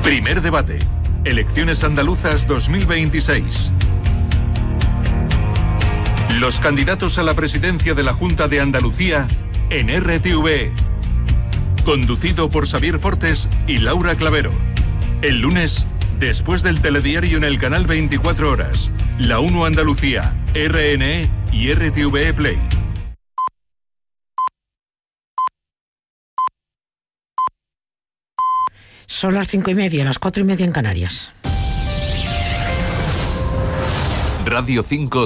Primer debate. Elecciones andaluzas 2026. Los candidatos a la presidencia de la Junta de Andalucía en RTV. Conducido por Xavier Fortes y Laura Clavero. El lunes, después del telediario en el canal 24 Horas, La 1 Andalucía, RNE y RTV Play. Son las 5:30, las 4:30 en Canarias. Radio 5